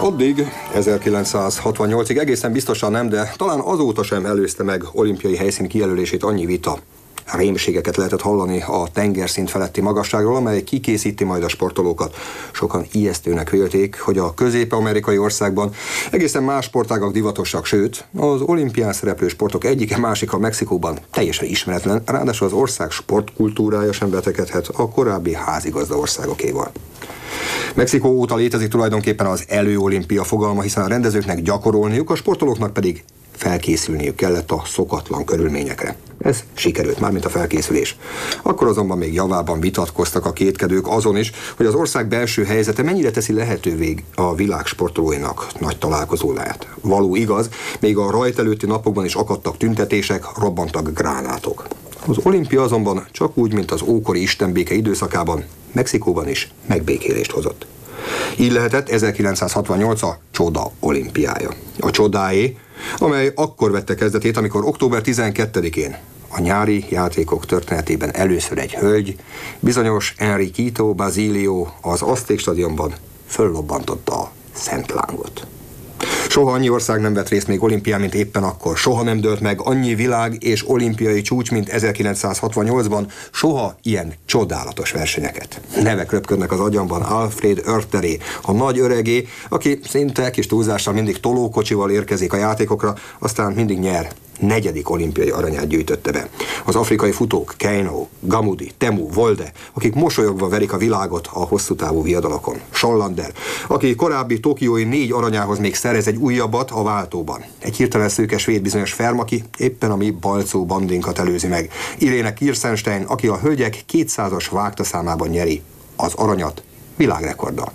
Addig, 1968-ig egészen biztosan nem, de talán azóta sem előzte meg olimpiai helyszín kijelölését annyi vita. Rémségeket lehetett hallani a tengerszint feletti magasságról, amely kikészíti majd a sportolókat. Sokan ijesztőnek vélték, hogy a közép-amerikai országban egészen más sportágak divatosak, sőt, az olimpián szereplő sportok egyike másika Mexikóban teljesen ismeretlen, ráadásul az ország sportkultúrája sem vetekedhet a korábbi házigazda országokéval. Mexikó óta létezik tulajdonképpen az előolimpia fogalma, hiszen a rendezőknek gyakorolniuk, a sportolóknak pedig felkészülniük kellett a szokatlan körülményekre. Ez sikerült, mármint a felkészülés. Akkor azonban még javában vitatkoztak a kétkedők azon is, hogy az ország belső helyzete mennyire teszi lehetővé a világ sportolóinak nagy találkozóját. Való igaz, még a rajt előtti napokban is akadtak tüntetések, robbantak gránátok. Az olimpia azonban csak úgy, mint az ókori istenbéke időszakában, Mexikóban is megbékélést hozott. Így lehetett 1968 a csoda olimpiája. A csodáé, amely akkor vette kezdetét, amikor október 12-én a nyári játékok történetében először egy hölgy, bizonyos Enriquito Basilio az Azték stadionban föllobbantotta a Szent Lángot. Soha annyi ország nem vett részt még olimpián, mint éppen akkor. Soha nem dőlt meg annyi világ és olimpiai csúcs, mint 1968-ban. Soha ilyen csodálatos versenyeket. Nevek röpködnek az agyamban. Alfred Oerteré, a nagy öregé, aki szinte kis túlzással mindig tolókocsival érkezik a játékokra, aztán mindig nyer. 4. olimpiai aranyát gyűjtötte be. Az afrikai futók Keino, Gamudi, Temu, Volde, akik mosolyogva verik a világot a hosszú távú viadalokon. Sallander, aki korábbi tokiói 4 aranyához még szerez egy újabbat a váltóban. Egy hirtelen szőke svéd bizonyos Ferm, aki éppen a mi balcó bandinkat előzi meg. Irene Kirstenstein, aki a hölgyek 200-as vágtaszámában nyeri az aranyat világrekorddal.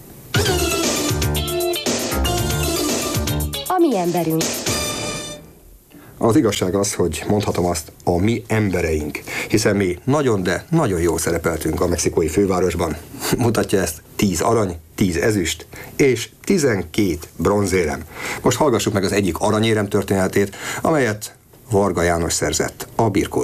A mi emberünk. Az igazság az, hogy mondhatom azt, a mi embereink, hiszen mi nagyon, de nagyon jól szerepeltünk a mexikói fővárosban. Mutatja ezt 10 arany, 10 ezüst és 12 bronzérem. Most hallgassuk meg az egyik aranyérem történetét, amelyet Varga János szerzett a birkóz.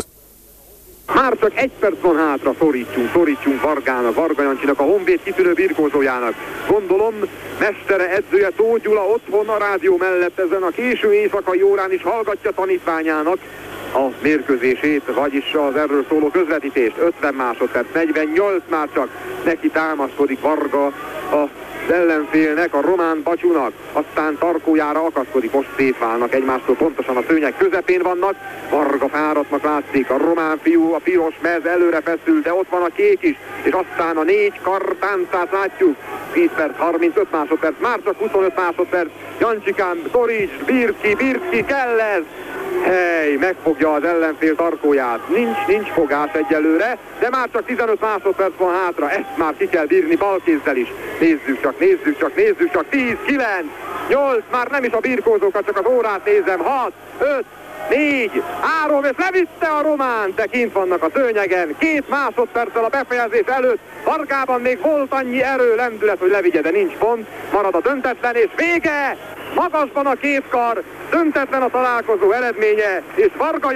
Már csak 1 perc van hátra, szorítsunk Vargának, Varga Jancsinak, a Honvéd kitűnő birkózójának. Gondolom, mestere, edzője Tóth Gyula otthon a rádió mellett ezen a késő éjszakai órán is hallgatja tanítványának a mérkőzését, vagyis az erről szóló közvetítést. 50 másodperc, 48 már csak neki támaszkodik Varga az ellenfélnek, a román Bacsúnak, aztán tarkójára akaszkodik, most szétválnak egymástól, pontosan a szőnyeg közepén vannak, Varga fáradtnak látszik, a román fiú, a piros mez előre feszül, de ott van a kék is, és aztán a 4 kar táncát látjuk, 10 perc, 35 másodperc, már csak 25 másodperc, Jancsikán, Torics, Birki, kell ez! Hely, megfogja az ellenfél tarkóját, nincs fogás egyelőre, de már csak 15 másodperc van hátra, ezt már ki kell bírni balkézzel is. Nézzük csak, 10, 9, 8, már nem is a birkózókat, csak az órát nézem, 6, 5, 4, 3, és levitte a román, de kint vannak a szőnyegen, 2 másodperccel a befejezés előtt, Vargában még volt annyi erő, lendület, hogy levigye, de nincs pont, marad a döntetlen, és vége! Magasban a 2 kar, döntetlen a találkozó eredménye, és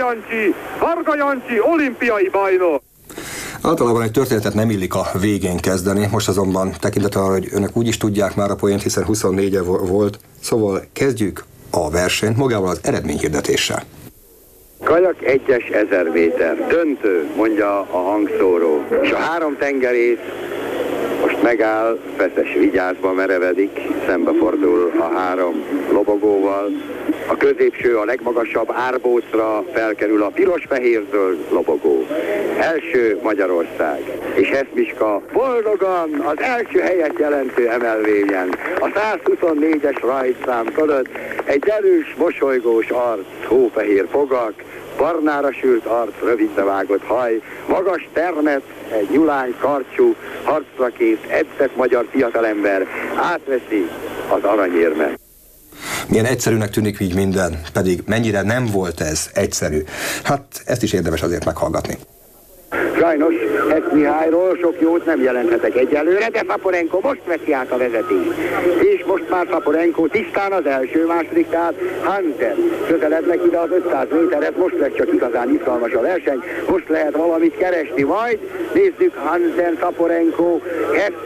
Varga Jancsi olimpiai bajnok. Általában egy történetet nem illik a végén kezdeni, most azonban tekintettel arra, hogy önök úgy is tudják már a poént, hiszen 24-e volt, szóval kezdjük a versenyt magával az eredményhirdetéssel. Kajak 1-es 1000 méter, döntő, mondja a hangszóró, és a 3 tengerész most megáll, feszes vigyázba merevedik, szembefordul a 3 lobogóval. A középső, a legmagasabb árbócra felkerül a piros-fehér-zöld lobogó. Első Magyarország. És Heszmiska boldogan az első helyet jelentő emelvényen. A 124-es rajtszám fölött egy erős, mosolygós arc, hófehér fogak, barnára sült arc, rövidre vágott haj, magas termet, egy nyulány karcsú, harcra kész, edzett magyar fiatalember átveszi az aranyérmet. Milyen egyszerűnek tűnik így minden, pedig mennyire nem volt ez egyszerű. Hát ezt is érdemes azért meghallgatni. Sajnos ezt Mihályról sok jót nem jelenthetek egyelőre, de Szaporenko most veszi át a vezetést. És most már Szaporenko tisztán az első-második, tehát Hansen közelednek ide az 500 méteret, most lesz csak igazán izgalmas a verseny, most lehet valamit keresni majd. Nézzük Hansen, Szaporenko, Hess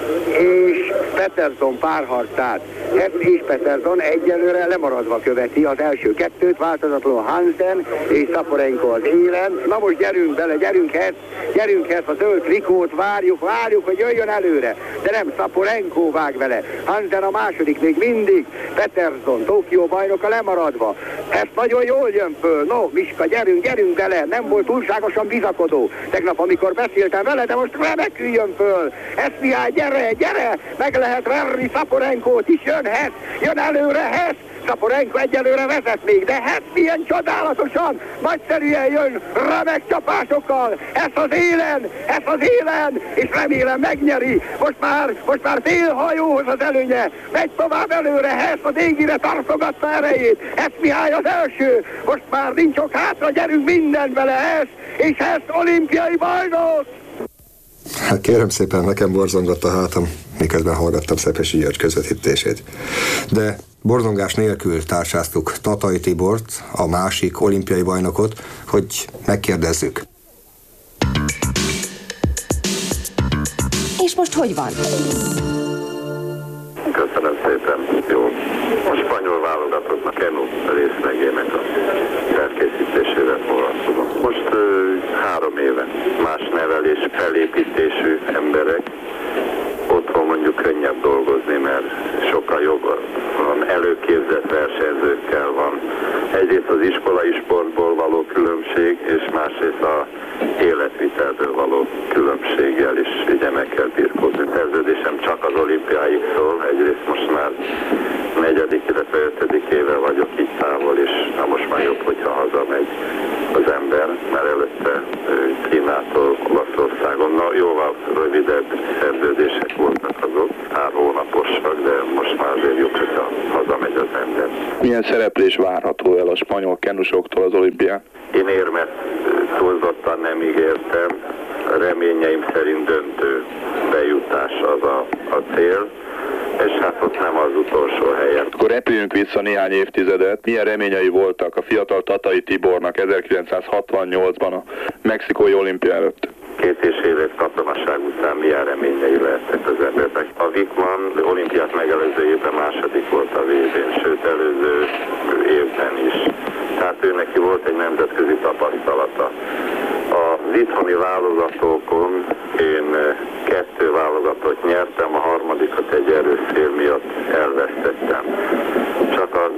és Pettersson párharcát. Hess és Pettersson egyelőre lemaradva követi az első kettőt, változatlanul Hansen és Szaporenko az élen. Na most gyerünk bele, gyerünk Hess, a zöld trikót, várjuk, hogy jöjjön előre. De nem, Szaporenko vág vele. Hansen a második még mindig. Pettersson, Tokió bajnoka lemaradva. Hess nagyon jól jön föl. No, Miska, gyerünk bele. Nem volt túlságosan bizakodó. Tegnap, amikor beszéltem vele, de most remekül jön föl. Hess Mihály, gyere! Meg lehet verni Szaporenkót is, jön Hess, jön előre Hess. Szaporenko egyelőre vezet még, de Hess milyen csodálatosan, nagyszerűen jön, remek csapásokkal. Hess az élen, és remélem megnyeri. Most már fél hajóhoz az előnye. Megy tovább előre, Hess az égire tartogatta erejét. Hess Mihály az első, most már nincs ok hátra, gyerünk minden vele Hess, és Hess olimpiai bajnok. Hát kérem szépen, nekem borzongott a hátam, miközben hallgattam Szepesi György közvetítését. De borzongás nélkül társáztuk Tatai Tibort, a másik olimpiai bajnokot, hogy megkérdezzük. És most hogy van? Köszönöm szépen. Jó. A spanyol válogatottnak Kenu részlegének a felkészítésével foglalkozom. Most 3 éve más nevelés, felépítésű emberek. Otthon mondjuk könnyebb dolgozni, mert sokkal jobb van, előképzett versenyzőkkel van. Egyrészt az iskolai sportból való különbség, és másrészt az életvitelből való különbséggel is ugye meg kell birkózni. Szerződésem csak az olimpiáig szól, egyrészt most már 4., illetve 5. éve vagyok itt távol, és na most már jobb, hogyha hazamegy az ember, mert előtte Kínától Olaszországon, na jóval rövidebb szerződések voltak azok, 3 hónaposak, de most már azért jobb, hogyha hazamegy az ember. Milyen szereplés várható el a spanyol kenusoktól az olimpián? Én érmet túlzottan nem ígértem, reményeim szerint döntő bejutás az a cél, és hát ott nem az utolsó helyen. Akkor repüljünk vissza néhány évtizedet. Milyen reményei voltak a fiatal Tatai Tibornak 1968-ban a mexikói olimpia előtt? 2,5 év katonaság után milyen reményei lehettek az embernek. A Wickman olimpiát megelőző évben második volt a VB-n, sőt előző évben is. Tehát ő neki volt egy nemzetközi tapasztalata. Az itthoni válogatokon én 2 válogatot nyertem, a harmadikat egy erős szél miatt elvesztettem. Csak a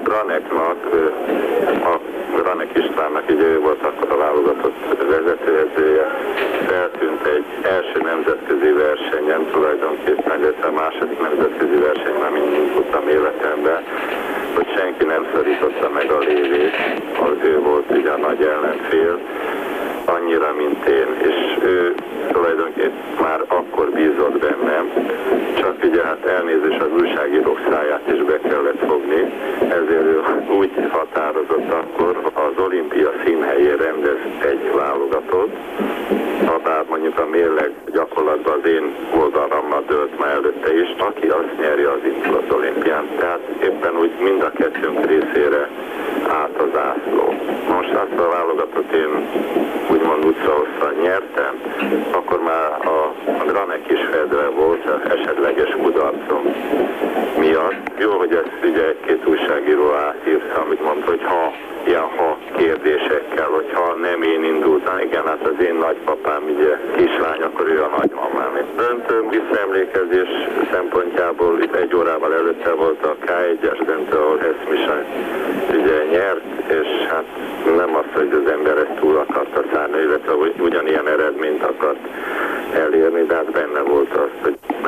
Granek Istvánnak, ugye ő volt akkor a válogatott vezetőedzője, feltűnt egy első nemzetközi versenyen tulajdonképpen, illetve a második nemzetközi versenyen, amint tudtam életemben, hogy senki nem szorította meg a lévét, ő volt ugye a nagy ellenfél, annyira, mint én, és ő tulajdonképpen már akkor bízott bennem, csak ugye hát elnézés az újságírók száját is be kellett fogni, ezért ő úgy határozott akkor, az olimpia színhelyén rendez egy válogatot, bár mondjuk a mérleg gyakorlatban az én oldalammal dőlt már előtte is, aki azt nyeri, az indul az olimpián. Tehát éppen úgy mind a kettőnk részére állt az ászló. Most azt a válogatot én úgymond utca-osztal nyertem, akkor már a Granek is fedve volt az esetleges kudarcom miatt. Jó, hogy ezt ugye egy-két újságíró átírta, amit mondta, hogy ha kérdésekkel, hogyha nem én indultam, igen, hát az én nagypapám ugye kislány, akkor ő a nagymamám. Döntő visszaemlékezés szempontjából itt 1 órával előtte volt a K1-es döntő, ahol Hess Mihály ugye nyert, és hát nem az, hogy az ember ezt túl akarta szállni, illetve ugyanilyen eredményt akart elérni, de hát benne volt az, hogy